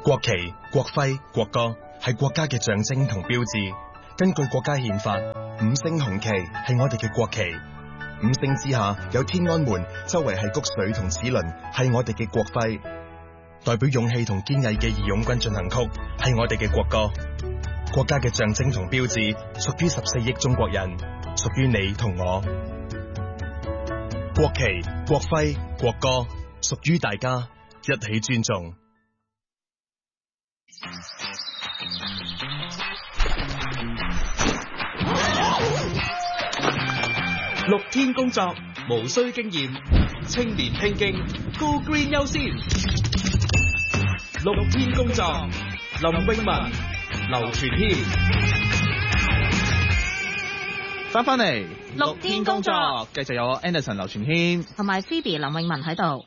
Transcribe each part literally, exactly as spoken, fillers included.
國旗、國徽、國歌係國家嘅象徵同標誌。根據國家憲法，五星紅旗係我哋嘅國旗。五星之下有天安門，周圍係谷穗同齒輪，係我哋嘅國徽。代表勇氣同堅毅嘅義勇軍進行曲係我哋嘅國歌。國家嘅象徵同標誌屬於十四億中國人，屬於你同我。國旗、國徽、國歌屬於大家，一起尊重。 綠天工作無需經驗，青年拼勁 Go Green 優先。綠天工作，林詠雯、劉傳謙。 翻返嚟綠天工作， 繼續有 Anderson、劉傳謙同埋 Phoebe 林詠雯喺度。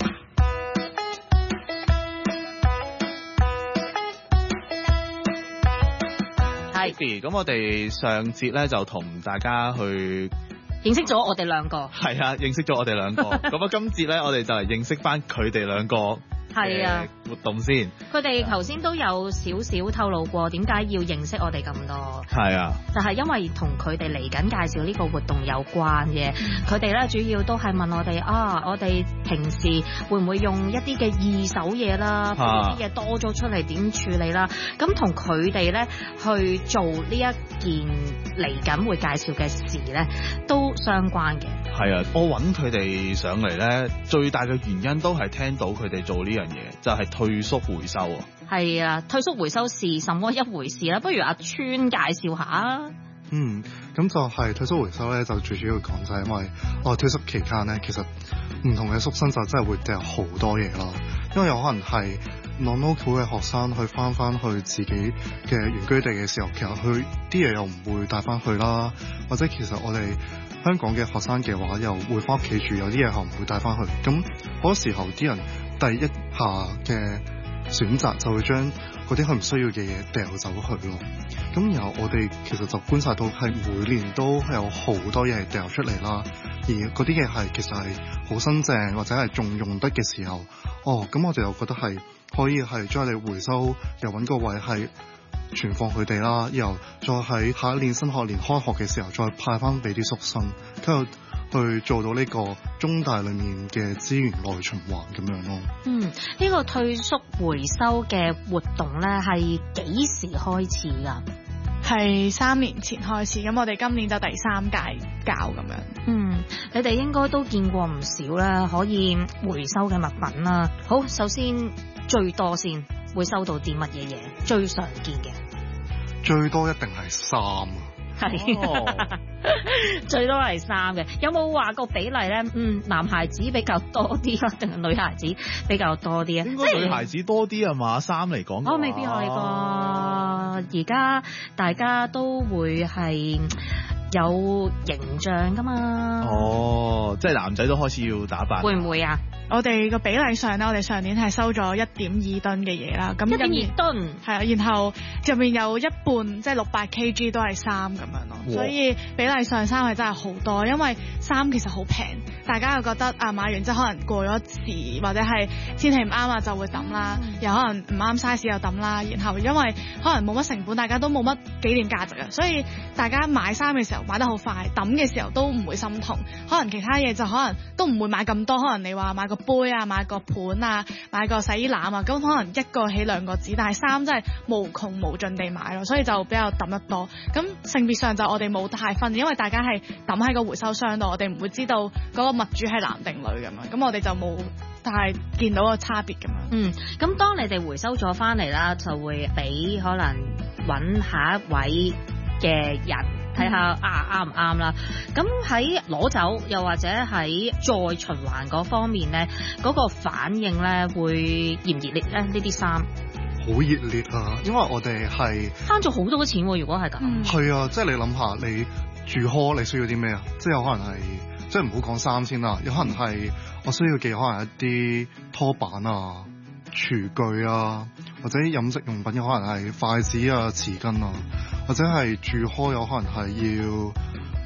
係，咁我哋上節咧就同大家去認識咗我哋兩個。 係啊，認識咗我哋兩個。咁啊，今節咧我哋就嚟認識翻佢哋兩個。係啊，活動先。佢哋頭先都有少少透露過點解要認識我哋咁多。係啊，就係因為同佢哋嚟緊介紹呢個活動有關嘅。佢哋咧主要都係問我哋啊，我哋平時會唔會用一啲嘅二手嘢啦，啲嘢多咗出嚟點處理啦？咁同佢哋咧去做呢一件嚟緊會介紹嘅事咧，都相關嘅。係啊，我揾佢哋上嚟咧，最大嘅原因都係聽到佢哋做呢樣嘢，就係退縮回收啊。係啊，退縮回收是什麼一回事啦？不如阿川介紹下啊。 嗯，咁就係退縮回收咧，就最主要講就係因為我退縮期間咧，其實唔同嘅宿生就真係會掉好多嘢咯。因為有可能係 non-local 嘅學生去翻翻去自己嘅原居地嘅時候，其實佢啲嘢又唔會帶翻去啦，或者其實我哋香港嘅學生嘅話，又會翻屋企住，有啲嘢又唔會帶翻去。咁好多時候啲人第一下嘅選擇就會將嗰啲佢唔需要嘅嘢掉走去咯。咁然後我哋其實就觀察到係每年都有好多嘢掉出嚟啦，而嗰啲嘢係其實係好新淨或者係仲用得嘅時候，哦咁我哋又覺得係可以係將你回收，又揾個位係存放佢哋啦，然後再喺下一年新學年開學嘅時候再派翻俾啲宿生，跟住去做到呢個中大裏面嘅資源內循環咁樣咯。嗯，呢、 呢個退縮回收嘅活動咧係幾時開始㗎？ 係三年前開始，咁我哋今年就第三屆教咁樣。 嗯，你哋應該都見過唔少啦，可以回收嘅物品啦。好，首先最多先會收到啲乜嘢嘢？最常見嘅最多一定係衫啊！ 係、哦、最多係衫嘅。有冇話個比例咧？嗯，男孩子比較多啲啊，定係女孩子比較多啲啊？ 應該女孩子多啲啊嘛，衫嚟講。 我未必係啩，而家大家都會係有形象噶嘛。 哦，即係男仔都開始要打扮。 會唔會啊？ 我哋個比例上咧，我哋上年係收咗一點二噸嘅嘢啦。咁一點二噸係啊，然後入面有一半即係六百 Kg 都係衫咁樣咯。所以比例上衫係真係好多，因為衫其實好平，大家又覺得啊買完之後可能過咗時或者係天氣唔啱啊就會抌啦，嗯、又可能唔啱 size 又抌啦。然後因為可能冇乜成本，大家都冇乜紀念價值啊，所以大家買衫嘅時候買得好快，抌嘅時候都唔會心痛。可能其他嘢就可能都唔會買咁多，可能你話買個杯啊，買個盤啊，買個洗衣籃啊，咁可能一個起兩個止，但係衫真係無窮無盡地買咯，所以就比較抌得多。咁性別上就我哋冇太分，因為大家係抌喺個回收箱度，我哋唔會知道嗰個物主係男定女咁樣，咁我哋就冇太見到個差別咁樣。 嗯，咁當你哋回收咗翻嚟啦，就會俾可能揾下一位嘅人。睇下啊啱唔啱啦，咁喺攞走又或者喺再循環嗰方面咧，嗰、嗰個反應咧會熱唔熱烈咧？呢啲衫好熱烈啊，因為我哋係慳咗好多錢喎、啊。如果係咁，係、 嗯、啊，即係你諗下，你住 hall 你需要啲咩啊？即係有可能係，即係唔好講衫先啦，有可能係我需要嘅可能一啲拖板啊、廚具啊，或者飲食用品有可能係筷子啊、匙羹啊。或者係住開有可能係要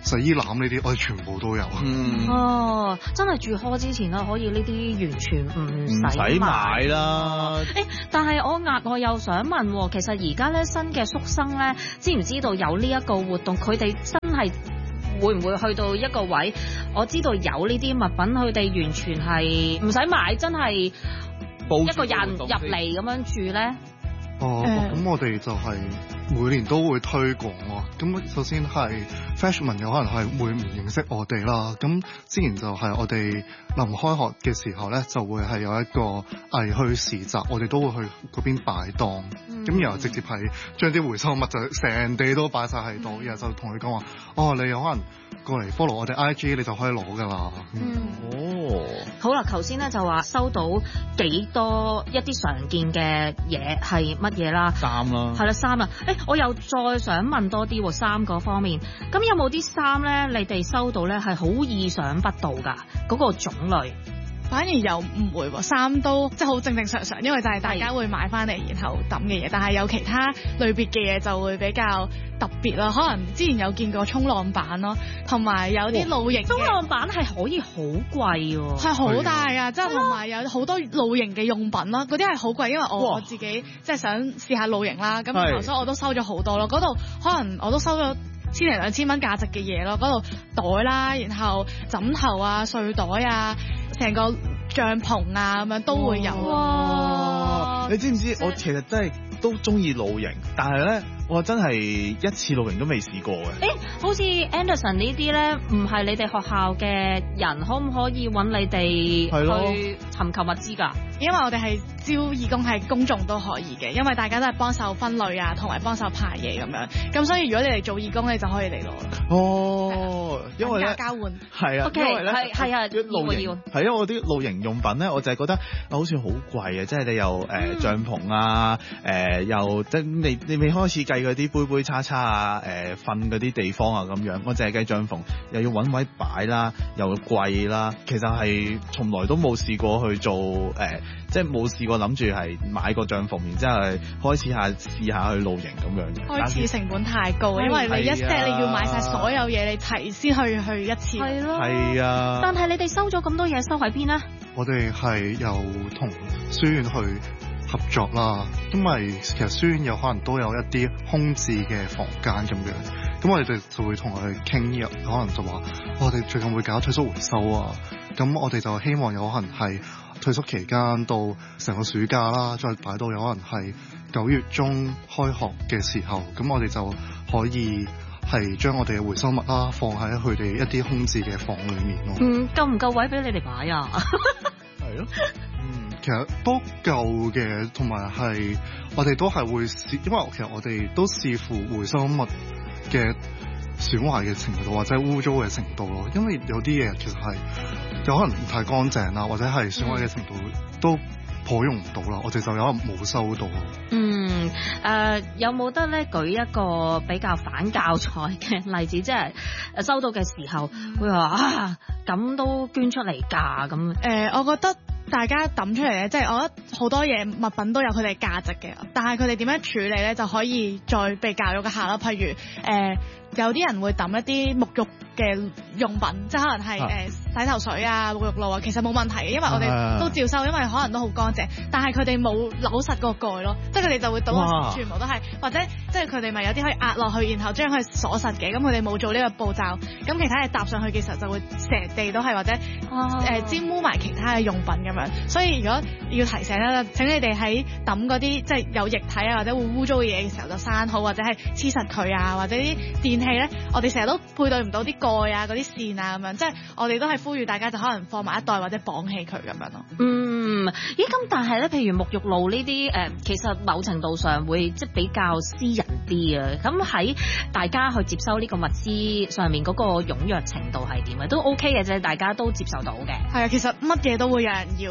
洗衣籃呢啲，我哋全部都有。 嗯，哦，真係住 hall 之前咧，可以呢啲完全唔使買啦。 誒、欸，但係我額外又想問，其實而家咧新嘅宿生咧，知唔知道有呢一個活動？佢哋真係會唔會去到一個位？我知道有呢啲物品，佢哋完全係唔使買，真係一個人入嚟咁樣住咧。 哦，咁、嗯、我哋就係每年都會推廣咯。咁首先係 freshman 有可能係會唔認識我哋啦。咁之前就係我哋臨開學嘅時候咧，就會係有一個藝墟市集，我哋都會去嗰邊擺檔。咁、嗯、然後直接係將啲回收物就成地都擺晒喺度，然後就同佢講話：哦，你有可能過嚟 follow 我哋 I G， 你就可以攞㗎啦。 嗯， 哦， 好啦，頭先咧就話收到幾多一啲常見嘅嘢係乜嘢啦？ 衫啦， 係啦，衫啦。誒，我又再想問多啲喎，衫嗰方面，咁有冇啲衫咧？你哋收到咧係好意想不到㗎嗰個種類？ 反而又唔會喎，衫都即係好正正常常，因為就係大家會買翻嚟然後抌嘅嘢。但係有其他類別嘅嘢就會比較特別啦。可能之前有見過衝浪板咯，同埋有啲露營。 衝浪板係可以好貴喎， 係好大啊！即係同埋有好多露營嘅用品啦，嗰啲係好貴，因為我我自己即係想試下露營啦。咁頭先我都收咗好多咯，嗰度可能我都收咗千零兩千蚊價值嘅嘢咯，嗰度袋啦，然後枕頭啊、睡袋啊。成個帳篷啊咁樣都會有。 哇！你知唔知我其實真係都中意露營，但係咧我真係一次露營都未試過嘅。 誒、欸，好似 Anderson 呢啲咧，唔係你哋學校嘅人，可唔可以揾你哋去尋求物資㗎？ 因為我哋係招義工，係公眾都可以嘅，因為大家都係幫手分類啊，同埋幫手排嘢咁樣。咁所以如果你嚟做義工，你就可以嚟攞。 哦，因為咧交換係啊， okay， 因為咧係係啊， 露營係因為我啲露營用品咧，我就係覺得好似好貴啊！即係你又誒、呃嗯、帳篷啊，誒、呃、又即係你你未開始計嗰啲杯杯叉叉啊，誒瞓嗰啲地方啊咁樣，我淨係計帳篷，又要揾位擺啦，又貴啦，其實係從來都冇試過去做誒。呃即係冇試過諗住係買個帳篷，然之後係開始下試下去露營咁樣嘅。 開始成本太高，因為你一 set 你要買晒所有嘢，你提先去去一次。 係咯。 係啊。 但係你哋收咗咁多嘢，收喺邊呢？ 我哋係有同書院去合作啦，因為其實書院有可能都有一啲空置嘅房間咁樣，咁我哋就會同佢哋傾，入可能就話我哋最近會搞退縮回收啊，咁我哋就希望有可能係退縮期間到成個暑假啦，再擺到有可能係九月中開學嘅時候，咁我哋就可以係將我哋嘅回收物啦放喺佢哋一啲空置嘅房裏面咯。 嗯，夠唔夠位俾你哋擺啊？ 係咯，嗯，其實都夠嘅，同埋係我哋都係會視，因為其實我哋都視乎回收物嘅損壞嘅程度或者污糟嘅程度咯，因為有啲嘢其實係有可能唔太乾淨啦，或者係損壞嘅程度都頗用唔到啦，我哋就有可能冇收到。 嗯，誒、呃、有冇得咧舉一個比較反教材嘅例子，即係誒收到嘅時候會話啊咁都捐出嚟㗎咁？誒、 呃，我覺得大家抌出嚟咧，即係我覺得好多嘢物品都有佢哋價值嘅，但係佢哋點樣處理咧就可以再被教育一下啦。譬如誒、呃、有啲人會抌一啲沐浴嘅用品，即係可能係誒、呃、洗頭水啊、沐浴露啊，其實冇問題嘅，因為我哋都照收，因為可能都好乾淨。但係佢哋冇扭實個蓋咯，即係佢哋就會倒全部都係，或者即係佢哋咪有啲可以壓落去，然後將佢鎖實嘅。咁佢哋冇做呢個步驟，咁其他嘢搭上去嘅時候就會成地都係，或者誒、呃、沾污埋其他嘅用品咁樣。所以如果要提醒咧，請你哋喺抌嗰啲即係有液體啊或者會污糟嘅嘢嘅時候就閂好，或者係黐實佢啊，或者啲電器咧，我哋成日都配對唔到啲蓋啊、嗰啲線啊咁樣，即係我哋都係呼籲大家就可能放埋一袋或者綁起佢咁樣咯。 嗯，咦咁但係咧，譬如沐浴露呢啲誒，其實某程度上會即係比較私人啲啊。咁喺大家去接收呢個物資上面嗰個踴躍程度係點啊？都 OK 嘅啫，大家都接受到嘅。 係啊，其實乜嘢都會有人要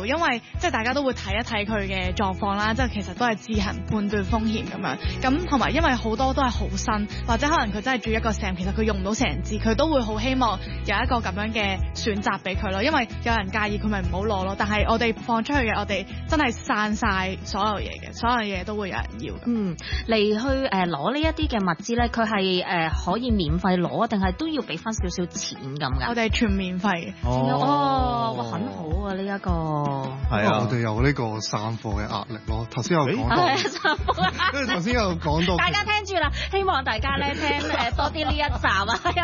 要，因為即係大家都會睇一睇佢嘅狀況啦，即係其實都係自行判斷風險咁樣。咁同埋因為好多都係好新，或者可能佢真係住一個 Sam， 其實佢用唔到成支，佢都會好希望有一個咁樣嘅選擇俾佢咯。因為有人介意佢咪唔好攞咯，但係我哋放出去嘅，我哋真係散晒所有嘢嘅，所有嘢都會有人要。 嗯，嚟去誒攞呢一啲嘅物資咧，佢係誒可以免費攞，定係都要俾翻少少錢咁㗎？ 我哋全免費嘅。 哦，哇，很好啊呢一個。 係啊，我哋有呢個散貨嘅壓力咯。頭先有講到，因為頭先有講到， 大家聽住啦，希望大家咧聽誒多啲呢一集啊。